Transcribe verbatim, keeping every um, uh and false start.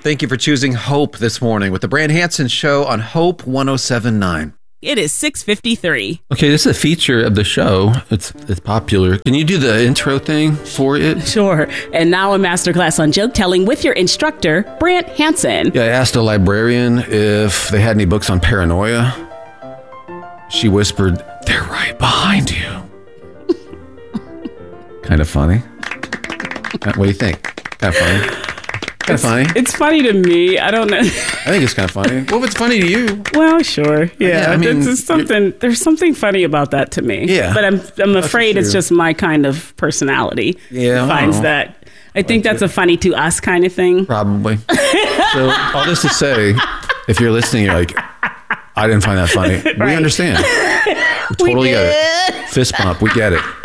Thank you for choosing Hope this morning with the Brand Hansen Show on Hope one oh seven point nine. It is six fifty-three. Okay, this is a feature of the show. It's it's popular. Can you do the intro thing for it? Sure. And now a masterclass on joke telling with your instructor, Brant Hansen. Yeah, I asked a librarian if they had any books on paranoia. She whispered, "They're right behind you." Kind of funny. What do you think? Kind of funny. Kind of funny. It's funny to me. I don't know. I think it's kind of funny. Well, if it's funny to you. Well, sure. Yeah. Yeah, I mean, there's something. There's something funny about that to me. Yeah. But I'm. I'm afraid it's true. just my kind of personality. Yeah, I Finds don't know. that. I think that's a funny to us kind of thing. Probably. So all this to say, if you're listening, you're like, I didn't find that funny. We Right. understand. We totally We get did. it. Fist bump. We get it.